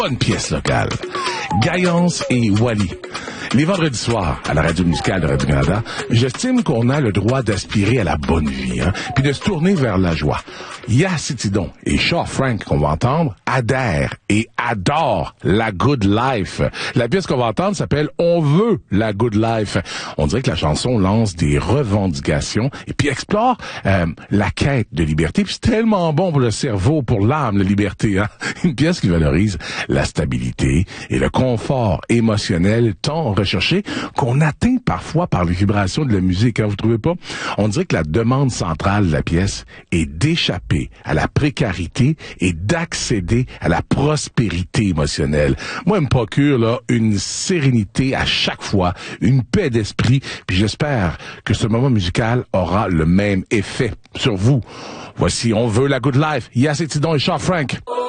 Bonne pièce locale. Gaillance et Wally. Les vendredis soirs, à la radio musicale de Radio-Canada, j'estime qu'on a le droit d'aspirer à la bonne vie, puis de se tourner vers la joie. Yacitidon et Shaw Frank qu'on va entendre adhèrent et adorent la good life. La pièce qu'on va entendre s'appelle « On veut la good life ». On dirait que la chanson lance des revendications et puis explore la quête de liberté. Puis c'est tellement bon pour le cerveau, pour l'âme, la liberté. Une pièce qui valorise la stabilité et le confort émotionnel tant recherché qu'on atteint parfois par les vibrations de la musique. Vous trouvez pas? On dirait que la demande centrale de la pièce est d'échapper à la précarité et d'accéder à la prospérité émotionnelle. Moi, elle me procure là une sérénité à chaque fois, une paix d'esprit, puis j'espère que ce moment musical aura le même effet sur vous. Voici On veut la good life. Yacitidon et Shaw Frank.